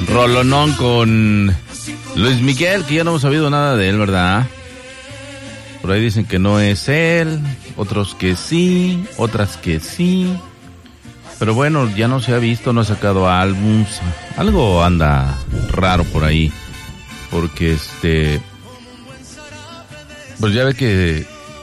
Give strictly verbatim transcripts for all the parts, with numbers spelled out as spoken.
Rolonón con Luis Miguel, que ya no hemos sabido nada de él, ¿verdad? Por ahí dicen que no es él, otros que sí, otras que sí. Pero bueno, ya no se ha visto, no ha sacado álbums. Algo anda raro por ahí. Porque este... Pues ya ve que...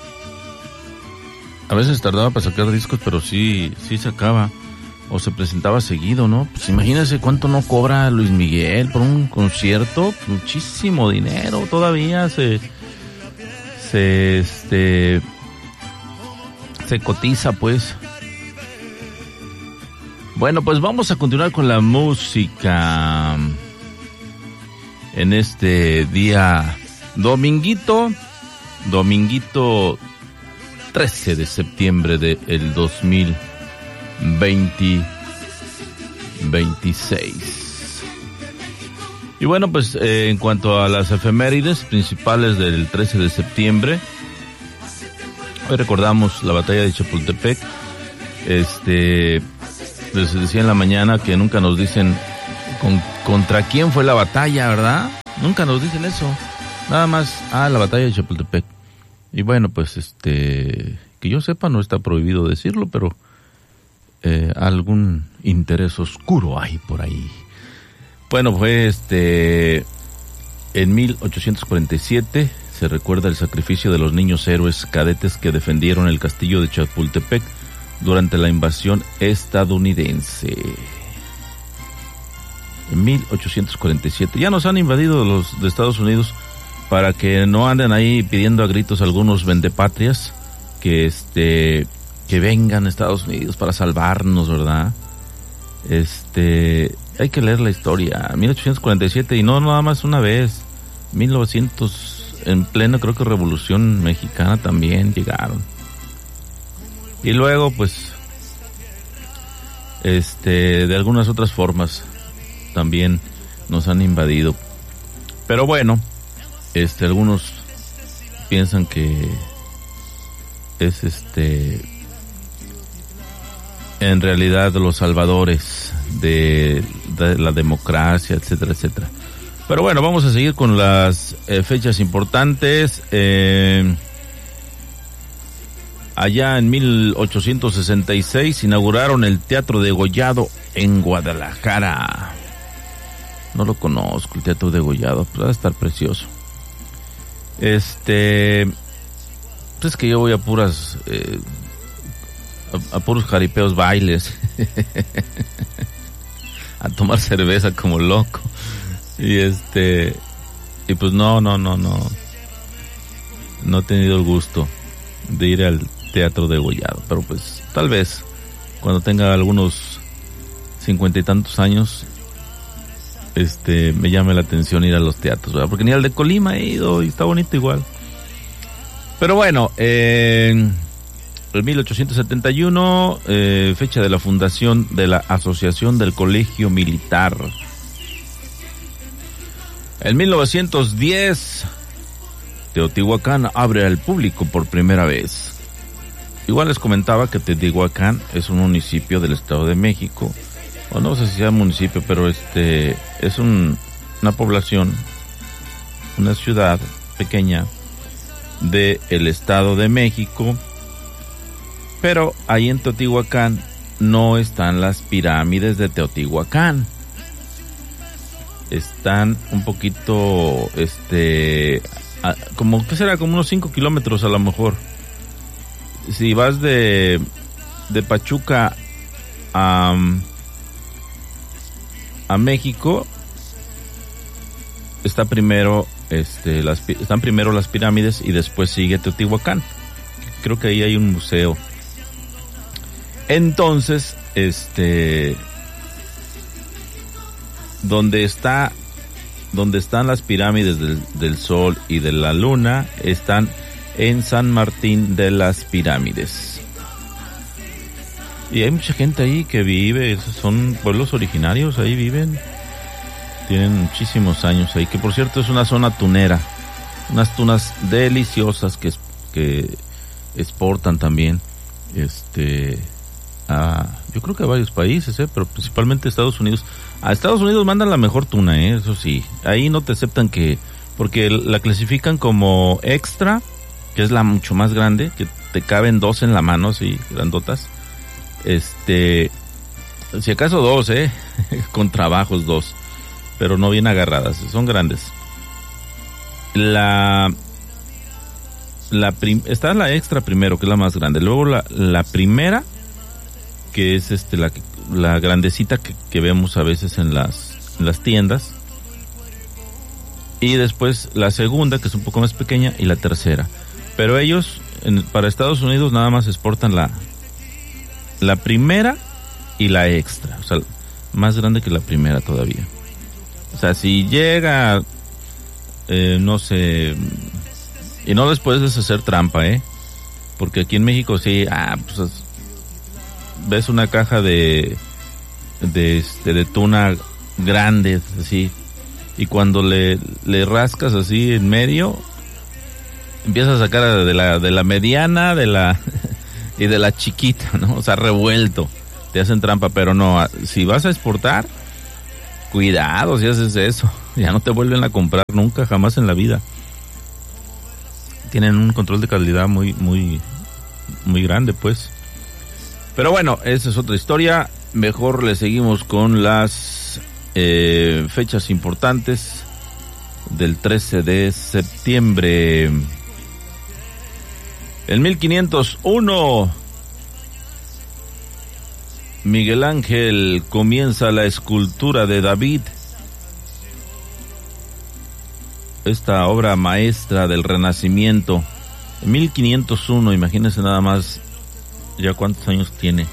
A veces tardaba para sacar discos, pero sí, sí sacaba. O se presentaba seguido, ¿no? Pues imagínense cuánto no cobra Luis Miguel por un concierto. Muchísimo dinero todavía se... Se, este... Se cotiza, pues. Bueno, pues vamos a continuar con la música. En este día dominguito. Dominguito trece de septiembre del dos mil veintiséis. Y bueno, pues eh, en cuanto a las efemérides principales del trece de septiembre, hoy recordamos la batalla de Chapultepec. Este, les decía en la mañana que nunca nos dicen con, contra quién fue la batalla, ¿verdad? Nunca nos dicen eso. Nada más, ah, la batalla de Chapultepec. Y bueno, pues este, que yo sepa no está prohibido decirlo, pero eh, algún interés oscuro hay por ahí. Bueno, fue este, en mil ochocientos cuarenta y siete se recuerda el sacrificio de los niños héroes cadetes que defendieron el castillo de Chapultepec durante la invasión estadounidense. En mil ochocientos cuarenta y siete, ya nos han invadido los de Estados Unidos, para que no anden ahí pidiendo a gritos algunos vendepatrias que este que vengan a Estados Unidos para salvarnos, ¿verdad? Este, hay que leer la historia. mil ochocientos cuarenta y siete, y no nada más una vez. mil novecientos, en plena creo que Revolución Mexicana también llegaron. Y luego pues este de algunas otras formas también nos han invadido. Pero bueno, Este, algunos piensan que es este, en realidad los salvadores de, de la democracia, etcétera, etcétera. Pero bueno, vamos a seguir con las eh, fechas importantes. Eh, allá en mil ochocientos sesenta y seis inauguraron el Teatro Degollado en Guadalajara. No lo conozco, el Teatro Degollado, pues va a estar precioso. Este, pues es que yo voy a puras, eh, a, a puros jaripeos, bailes, a tomar cerveza como loco, y este, y pues no, no, no, no, no he tenido el gusto de ir al Teatro Degollado, pero pues tal vez cuando tenga algunos cincuenta y tantos años, este, me llame la atención ir a los teatros, ¿verdad? Porque ni al de Colima he ido y está bonito igual. Pero bueno, eh, en mil ochocientos setenta y uno, eh, fecha de la fundación de la Asociación del Colegio Militar. En mil novecientos diez, Teotihuacán abre al público por primera vez. Igual les comentaba que Teotihuacán es un municipio del Estado de México, o no sé si sea municipio, pero este es un, una población, una ciudad pequeña de el Estado de México, pero ahí en Teotihuacán no están las pirámides de Teotihuacán. Están un poquito, este, a, como, ¿qué será? Como unos cinco kilómetros a lo mejor. Si vas de, de Pachuca a... Um, a México, está primero este las están primero las pirámides y después sigue Teotihuacán. Creo que ahí hay un museo. Entonces, este donde está donde están las pirámides del, del Sol y de la Luna están en San Martín de las Pirámides. Y hay mucha gente ahí que vive, son pueblos originarios, ahí viven, tienen muchísimos años ahí, que por cierto es una zona tunera, unas tunas deliciosas que, que exportan también, este, a, yo creo que a varios países, ¿eh? Pero principalmente Estados Unidos. A Estados Unidos mandan la mejor tuna, ¿eh? Eso sí. Ahí no te aceptan que, porque la clasifican como extra, que es la mucho más grande, que te caben dos en la mano, así, grandotas. Este, si acaso dos, ¿eh? Con trabajos dos, pero no bien agarradas, son grandes. La, la prim, está la extra primero, que es la más grande. Luego la, la primera, que es este la, la grandecita que, que vemos a veces en las, en las tiendas. Y después la segunda, que es un poco más pequeña, y la tercera. Pero ellos, en, para Estados Unidos, nada más exportan la, la primera y la extra. O sea, más grande que la primera todavía. O sea, si llega, eh, no sé, y no les puedes hacer trampa, ¿eh? Porque aquí en México sí, ah, pues ves una caja de, de, este, de tuna grande, así, y cuando le, le rascas así en medio, empiezas a sacar de la, de la mediana, de la, y de la chiquita, ¿no? O sea, revuelto. Te hacen trampa, pero no, si vas a exportar, cuidado si haces eso. Ya no te vuelven a comprar nunca, jamás en la vida. Tienen un control de calidad muy, muy, muy grande, pues. Pero bueno, esa es otra historia. Mejor le seguimos con las eh, fechas importantes del trece de septiembre. En mil quinientos uno, Miguel Ángel comienza la escultura de David, esta obra maestra del Renacimiento. En mil quinientos uno, imagínense nada más, ya cuántos años tiene.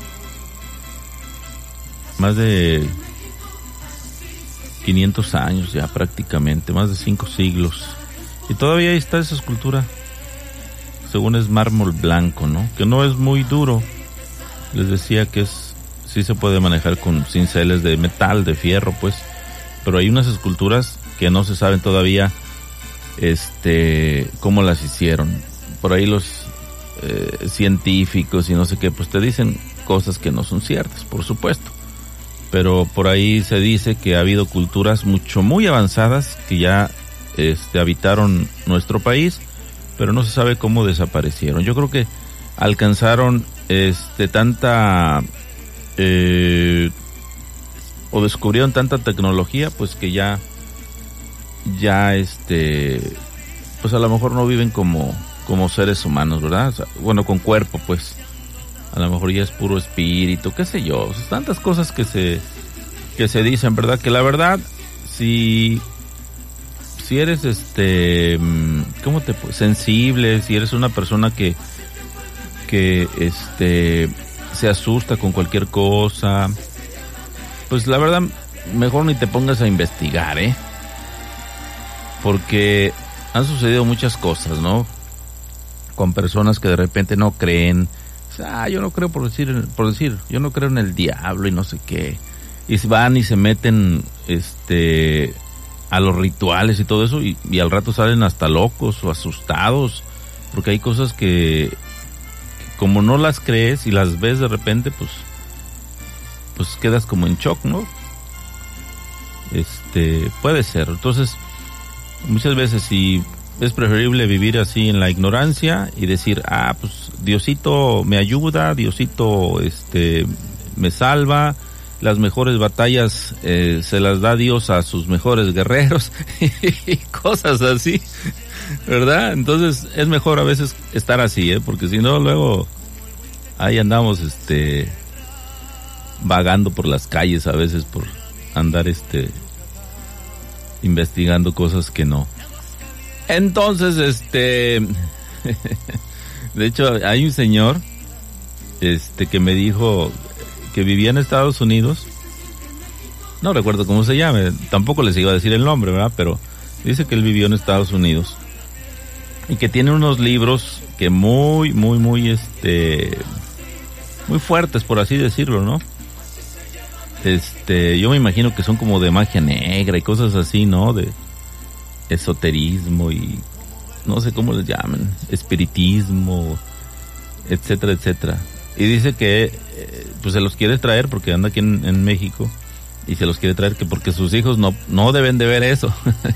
Más de quinientos años ya prácticamente, más de cinco siglos. Y todavía ahí está esa escultura. Según es mármol blanco, ¿no? Que no es muy duro. Les decía que es, sí se puede manejar con cinceles de metal, de fierro, pues. Pero hay unas esculturas que no se saben todavía, este, cómo las hicieron. Por ahí los eh, científicos y no sé qué, pues te dicen cosas que no son ciertas, por supuesto. Pero por ahí se dice que ha habido culturas mucho, muy avanzadas que ya, este, habitaron nuestro país, pero no se sabe cómo desaparecieron. Yo creo que alcanzaron este tanta eh, o descubrieron tanta tecnología, pues que ya ya este pues a lo mejor no viven como como seres humanos, ¿verdad? O sea, bueno, con cuerpo, pues a lo mejor ya es puro espíritu, qué sé yo, o sea, tantas cosas que se que se dicen, ¿verdad? Que la verdad, si si eres este, ¿cómo te sensible, si eres una persona que que este se asusta con cualquier cosa, pues la verdad mejor ni te pongas a investigar, ¿eh? Porque han sucedido muchas cosas, ¿no? Con personas que de repente no creen, o sea, ah, yo no creo por decir, por decir, yo no creo en el diablo y no sé qué, y van y se meten este a los rituales y todo eso, y, y al rato salen hasta locos o asustados, porque hay cosas que, que como no las crees y las ves de repente, pues pues quedas como en shock, ¿no? Este, puede ser. Entonces, muchas veces si es preferible vivir así en la ignorancia y decir, ah, pues Diosito me ayuda, Diosito este me salva, las mejores batallas eh, se las da Dios a sus mejores guerreros y cosas así, ¿verdad? Entonces es mejor a veces estar así, ¿eh? Porque si no, luego ahí andamos este vagando por las calles a veces por andar este investigando cosas que no. Entonces, este de hecho hay un señor este que me dijo que vivía en Estados Unidos, no recuerdo cómo se llama, tampoco les iba a decir el nombre, ¿verdad? Pero dice que él vivió en Estados Unidos y que tiene unos libros que muy, muy, muy, este, muy fuertes, por así decirlo, ¿no? Este, yo me imagino que son como de magia negra y cosas así, ¿no? De esoterismo y no sé cómo les llaman, espiritismo, etcétera, etcétera. y dice que eh, pues se los quiere traer porque anda aquí en, en México y se los quiere traer que porque sus hijos no, no deben de ver eso.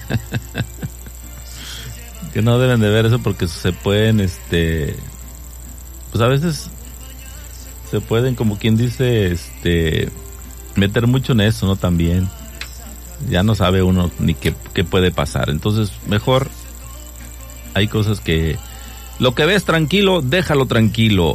Que no deben de ver eso porque se pueden, este, pues a veces se pueden, como quien dice, este, meter mucho en eso, ¿no? También. Ya no sabe uno ni qué, qué puede pasar. Entonces, mejor hay cosas que... Lo que ves tranquilo, déjalo tranquilo.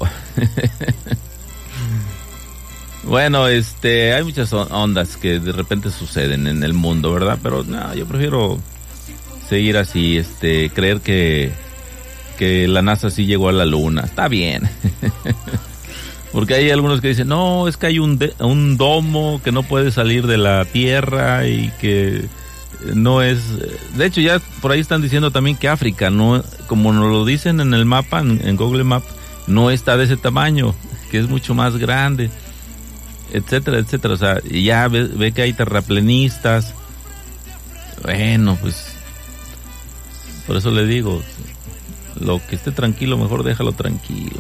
Bueno, este, hay muchas ondas que de repente suceden en el mundo, ¿verdad? Pero no, yo prefiero seguir así, este, creer que, que la NASA sí llegó a la Luna. Está bien. Porque hay algunos que dicen, no, es que hay un, de, un domo que no puede salir de la Tierra y que no es... De hecho, ya por ahí están diciendo también que África, no, como nos lo dicen en el mapa, en, en Google Maps, no está de ese tamaño, que es mucho más grande, etcétera, etcétera. O sea, ya ve, ve que hay terraplenistas. Bueno, pues, por eso le digo, lo que esté tranquilo, mejor déjalo tranquilo.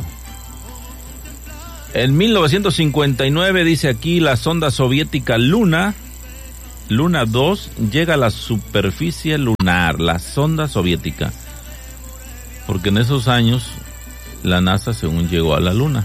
En mil novecientos cincuenta y nueve, dice aquí, la sonda soviética Luna, Luna dos, llega a la superficie lunar, la sonda soviética. Porque en esos años, la NASA, según, llegó a la Luna.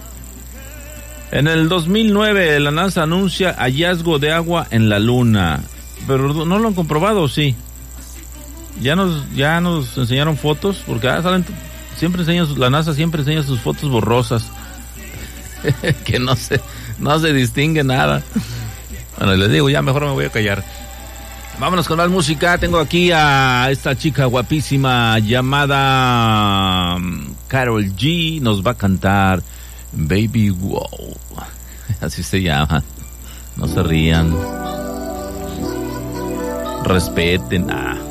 En el dos mil nueve, la NASA anuncia hallazgo de agua en la Luna. Pero no lo han comprobado, ¿sí? Ya nos, ya nos enseñaron fotos, porque ah, salen, siempre enseñan, la NASA siempre enseña sus fotos borrosas. Que no se, no se distingue nada. Bueno, les digo, ya mejor me voy a callar. Vámonos con más música. Tengo aquí a esta chica guapísima llamada Karol G. Nos va a cantar Baby Wow. Así se llama. No se rían. Respeten. Ah.